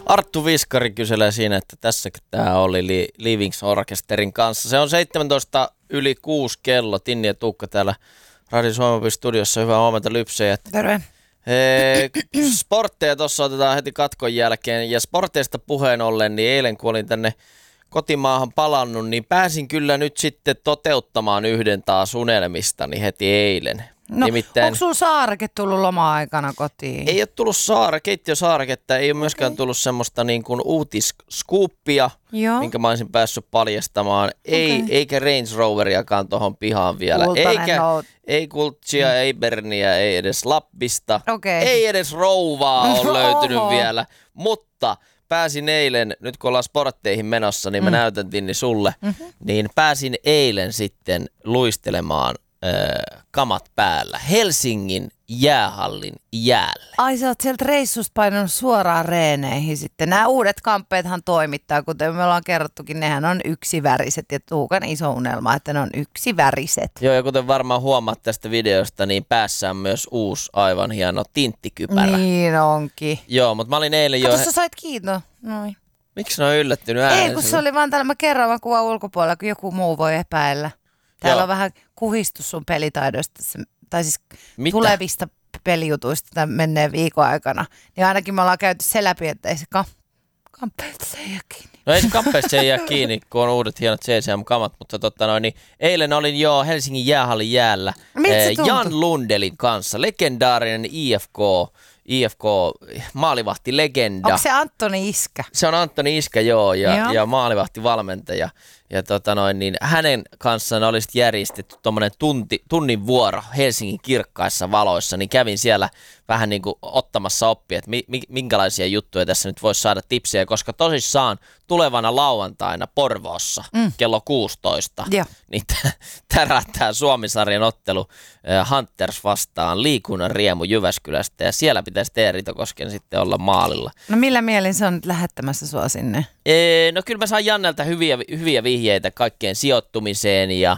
Arttu Viskari kyselee siinä, että tässäkin tämä oli Livings Orkesterin kanssa. Se on 6:17 kello. Tinni ja Tuukka täällä Radio Suomen studiossa. Hyvää huomenta lypsejät. Terve. Sportteja tuossa otetaan heti katkon jälkeen. Ja sporteista puheen ollen, niin eilen kun olin tänne kotimaahan palannut, niin pääsin kyllä nyt sitten toteuttamaan yhden taas unelmistani heti eilen. No, nimittäin, onko sulla saareke tullut loma-aikana kotiin? ei ole tullut keittiösaareketta, ei ole myöskään tullut semmoista niin kuin uutisskuuppia, minkä mä olisin päässyt paljastamaan. Eikä Range Roveriakaan tuohon pihaan vielä. Ei Kultsia, ei Berniä, ei edes Lappista. Ei edes Rouvaa on löytynyt vielä, mutta pääsin eilen, nyt kun ollaan sportteihin menossa, niin mä näytän Tinni sulle, niin pääsin eilen sitten luistelemaan kamat päällä Helsingin jäähallin jäälle. Ai sä oot sieltä reissusta painanut suoraan reeneihin sitten. Nämä uudet kamppeethan toimittaa, kuten me ollaan kerrottukin, nehän on yksiväriset ja Tuukan iso unelma, että ne on yksiväriset. Joo, ja kuten varmaan huomaat tästä videosta, niin päässä on myös uusi aivan hieno tinttikypärä. Niin onkin. Joo, mutta mä olin eilen jo... Kato, sä sait kiinni. Noin. Miksi ne on yllättynyt äänensä? Ei, kun se oli vaan mä kerran vaan kuvan ulkopuolella, kun joku muu voi epäillä. Täällä on vähän kuhistus sun pelitaidoista, tai siis tulevista pelijutuista tämän menneen viikon aikana. Niin ainakin me ollaan käyty se läpi, että ei se kamppeesta se jää kiinni. No ei se kamppeesta se jää kiinni, kun on uudet hienot CCM-kamat, mutta niin eilen olin jo Helsingin jäähallin jäällä Jan Lundelin kanssa, legendaarinen IFK maalivahtilegenda. Onko se Antoni Iskä? Se on Antoni Iskä, joo, ja maalivahtivalmentaja. Ja niin hänen kanssaan olisi järjestetty tuommoinen tunnin vuoro Helsingin kirkkaissa valoissa, niin kävin siellä vähän niin kuin ottamassa oppia, että minkälaisia juttuja tässä nyt voisi saada tipsejä, koska tosissaan tulevana lauantaina Porvoossa kello 16, niin tärähtää Suomi-sarjan ottelu Hunters vastaan Liikunnan Riemu Jyväskylästä, ja siellä pitäisi Teija Ritokosken sitten olla maalilla. No millä mielin se on nyt lähettämässä sua sinne? No kyllä mä saan Jannelta hyviä vihjeitä kaikkeen sijoittumiseen ja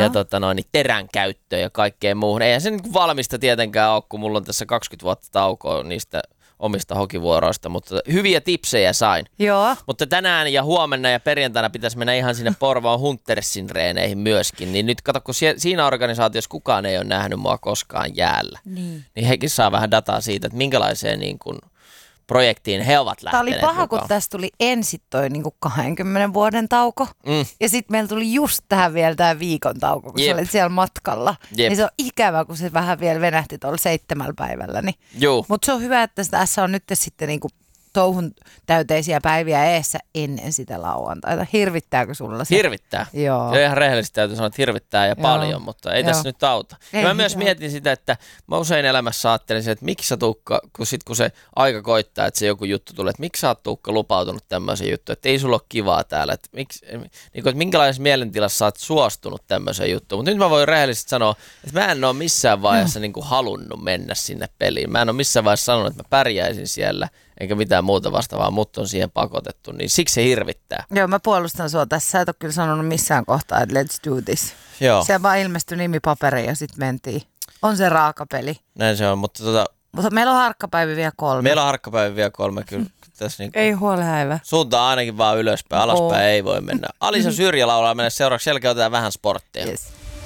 terän käyttöön ja kaikkeen muuhun. Eihän se niin valmista tietenkään ole, kun mulla on tässä 20 vuotta taukoa niistä omista hokivuoroista, mutta hyviä tipsejä sain. Joo. Mutta tänään ja huomenna ja perjantaina pitäisi mennä ihan sinne Porvoon Huntersin reeneihin myöskin. Niin nyt kato, kun siinä organisaatiossa kukaan ei ole nähnyt mua koskaan jäällä, niin hekin saa vähän dataa siitä, että minkälaiseen niin kuin projektiin he ovat lähteneet. Tämä oli paha, kun tästä tuli ensin toi niin kuin 20 vuoden tauko. Ja sitten meillä tuli just tähän vielä tämä viikon tauko, kun sä olit siellä matkalla. Niin se on ikävä, kun se vähän vielä venähti tuolla 7 päivällä. Niin. Mutta se on hyvä, että tässä on nyt sitten niin kuin touhun täyteisiä päiviä eessä ennen sitä lauantaita. Hirvittääkö sulla se? Hirvittää. Joo. Ja ihan rehellisesti täytyy sanoa, että hirvittää ja paljon, mutta ei tässä nyt auta. Ja mä myös mietin sitä, että mä usein elämässä ajattelin, että miksi sä Tuukka, kun se aika koittaa, että se joku juttu tulee, että miksi sä oot Tuukka lupautunut tämmöiseen juttuun, että ei sulla ole kivaa täällä, että minkälaisessa mielentilassa sä oot suostunut tämmöiseen juttuun. Mutta nyt mä voin rehellisesti sanoa, että mä en ole missään vaiheessa niin kuin halunnut mennä sinne peliin. Mä en ole missään vaiheessa sanonut, että mä pärjäisin siellä, eikä mitään muuta vastaavaa, mutta on siihen pakotettu, niin siksi se hirvittää. Joo, mä puolustan sua tässä. Sä et ole kyllä sanonut missään kohtaa, että let's do this. Joo. Se vaan ilmestyi nimipaperiin ja sitten mentiin. On se raaka peli. Näin se on, mutta Mutta meillä on harkkapäivä vielä 3. Meillä on harkkapäivä vielä 3, kyllä. Tässä niin ei huole häivä. Suuntaan ainakin vaan ylöspäin, alaspäin ei voi mennä. Alisa Syrjä laulaa mennä seuraavaksi, jälkeen otetaan vähän sporttia. Yes.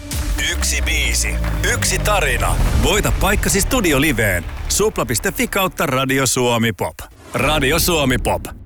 1 biisi, 1 tarina. Voita paikkasi Studio Liveen. Supla.fi/Radio Suomi Pop. Radio Suomi Pop.